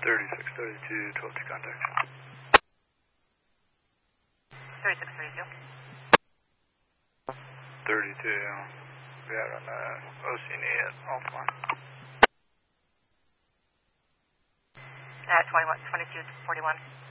3632, 12 to contact. 3632. 32, we out on OC&E at Alpha Line. 2241.